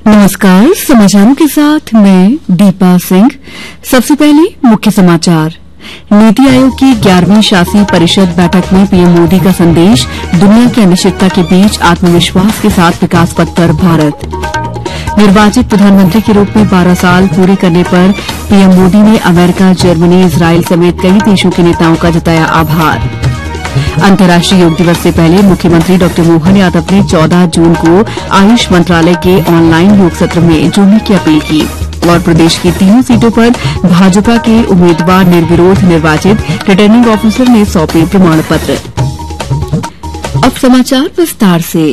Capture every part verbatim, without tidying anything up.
नमस्कार, समाचारों के साथ मैं दीपा सिंह। सबसे पहले मुख्य समाचार। नीति आयोग की ग्यारहवीं शासी परिषद बैठक में पीएम मोदी का संदेश, दुनिया की अनिश्चितता के बीच आत्मविश्वास के साथ विकास पथ पर भारत। निर्वाचित प्रधानमंत्री के रूप में बारह साल पूरे करने पर पीएम मोदी ने अमेरिका, जर्मनी, इजरायल समेत कई देशों के नेताओं का जताया आभार। अंतर्राष्ट्रीय योग दिवस से पहले मुख्यमंत्री डॉ मोहन यादव ने चौदह जून को आयुष मंत्रालय के ऑनलाइन योग सत्र में जुड़ने की अपील की और प्रदेश की तीनों सीटों पर भाजपा के उम्मीदवार निर्विरोध निर्वाचित, रिटर्निंग ऑफिसर ने सौंपे प्रमाण पत्र। अब समाचार विस्तार से।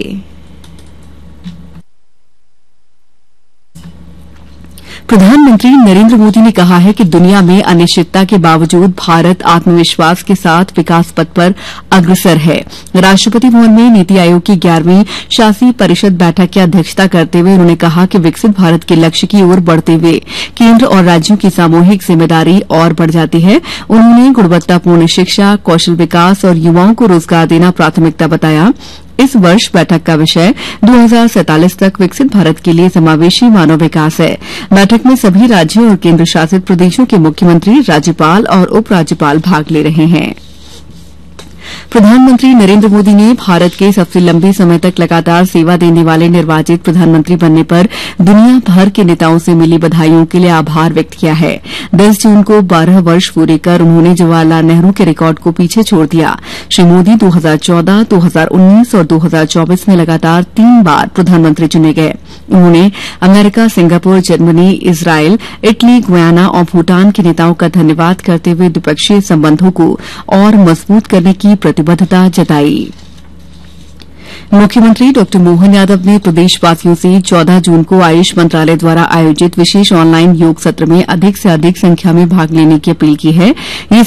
प्रधानमंत्री नरेंद्र मोदी ने कहा है कि दुनिया में अनिश्चितता के बावजूद भारत आत्मविश्वास के साथ विकास पथ पर अग्रसर है। राष्ट्रपति भवन में नीति आयोग की ग्यारहवीं शासी परिषद बैठक की अध्यक्षता करते हुए उन्होंने कहा कि विकसित भारत के लक्ष्य की ओर बढ़ते हुए केंद्र और राज्यों की सामूहिक जिम्मेदारी और बढ़ जाती है। उन्होंने गुणवत्तापूर्ण शिक्षा, कौशल विकास और युवाओं को रोजगार देना प्राथमिकता बताया। इस वर्ष बैठक का विषय दो हज़ार सैंतालीस तक विकसित भारत के लिए समावेशी मानव विकास है। बैठक में सभी राज्यों और केंद्र शासित प्रदेशों के मुख्यमंत्री, राज्यपाल और उपराज्यपाल भाग ले रहे हैं। प्रधानमंत्री नरेंद्र मोदी ने भारत के सबसे लंबे समय तक लगातार सेवा देने वाले निर्वाचित प्रधानमंत्री बनने पर दुनिया भर के नेताओं से मिली बधाइयों के लिए आभार व्यक्त किया है। दस जून को बारह वर्ष पूरे कर उन्होंने जवाहरलाल नेहरू के रिकॉर्ड को पीछे छोड़ दिया। श्री मोदी दो हज़ार चौदह, दो हज़ार उन्नीस और दो हज़ार चौबीस में लगातार तीन बार प्रधानमंत्री चुने गए। उन्होंने America, Singapore, Germany, Israel, Italy, Guyana और भूटान के नेताओं का धन्यवाद करते हुए द्विपक्षीय संबंधों को और मजबूत करने की प्रतिबद्धता जताई। मुख्यमंत्री डॉ मोहन यादव ने प्रदेशवासियों से चौदह जून को आयुष मंत्रालय द्वारा आयोजित विशेष ऑनलाइन योग सत्र में अधिक से अधिक संख्या में भाग लेने की अपील की है। ये